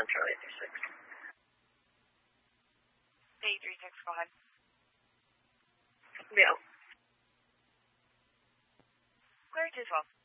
Charlie 36. 836, go ahead. Yeah. Clear 212.